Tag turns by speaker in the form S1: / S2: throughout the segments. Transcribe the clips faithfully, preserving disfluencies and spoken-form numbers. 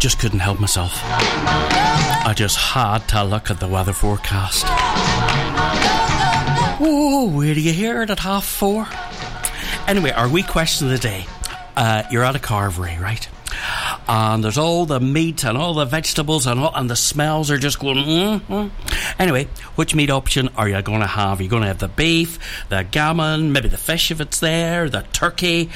S1: just couldn't help myself. I just had to look at the weather forecast. Oh, where do you hear it at half four? Anyway, our wee question of the day. Uh, you're at a carvery, right? And there's all the meat and all the vegetables and all, and the smells are just going mm-hmm. Anyway, which meat option are you going to have? Are you going to have the beef, the gammon, maybe the fish if it's there, the turkey?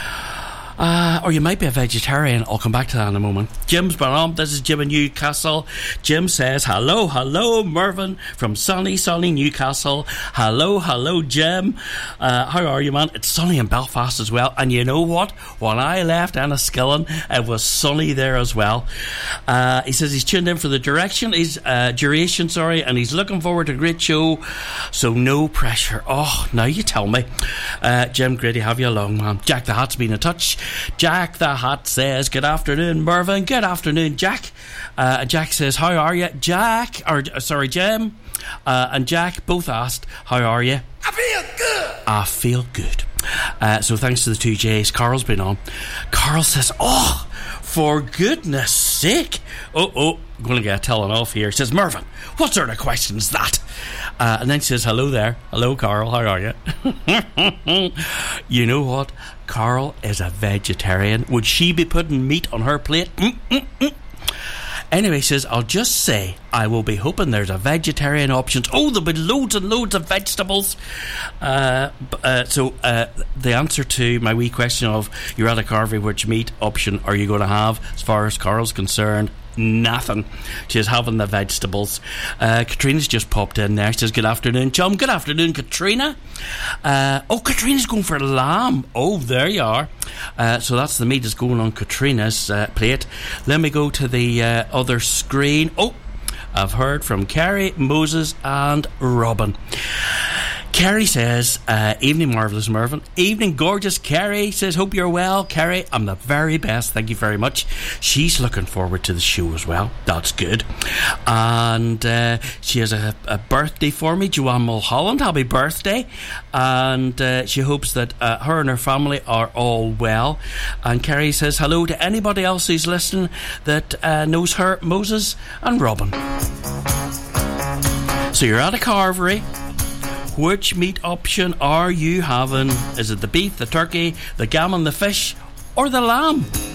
S1: Uh, or you might be a vegetarian. I'll come back to that in a moment. Jim's been on. This is Jim in Newcastle. Jim says, hello, hello, Mervyn from sunny, sunny Newcastle. Hello, hello, Jim. Uh, how are you, man? It's sunny in Belfast as well. And you know what? When I left Enniskillen, it was sunny there as well. Uh, he says he's tuned in for the direction. He's uh, duration, sorry, and he's looking forward to a great show. So no pressure. Oh, now you tell me. Uh, Jim, great to have you along, man. Jack the Hat's been in touch. Jack the Hat says, good afternoon, Mervyn. Good afternoon, Jack. Uh, Jack says, how are you? Jack, or sorry, Jim, uh, and Jack both asked, how are you?
S2: I feel good.
S1: I feel good. Uh, so thanks to the two J's. Carl's been on. Carl says, oh, for goodness sake. Oh, oh, I'm going to get a telling off here. He says, Mervyn, what sort of question is that? Uh, and then he says, hello there. Hello, Carl. How are you? You know what? Carl is a vegetarian. Would she be putting meat on her plate? Mm-mm-mm. Anyway, he says, I'll just say I will be hoping there's a vegetarian option. Oh, there'll be loads and loads of vegetables. Uh, uh, so uh, the answer to my wee question of you're at a carvery, which meat option are you going to have? As far as Carl's concerned, nothing. She's having the vegetables. uh, Katrina's just popped in there. She says, good afternoon, chum. Good afternoon, Katrina. uh, Oh, Katrina's going for lamb. Oh, there you are. uh, So that's the meat that's going on Katrina's uh, plate. Let me go to the uh, other screen. Oh, I've heard from Carrie, Moses and Robin. Kerry says, uh, evening, marvellous Mervyn. Evening, gorgeous Kerry. Says, hope you're well. Kerry, I'm the very best. Thank you very much. She's looking forward to the show as well. That's good. And uh, she has a, a birthday for me, Joanne Mulholland. Happy birthday. And uh, she hopes that uh, her and her family are all well. And Kerry says, hello to anybody else who's listening that uh, knows her, Moses and Robin. So you're at a carvery. Which meat option are you having? Is it the beef, the turkey, the gammon, the fish, or the lamb?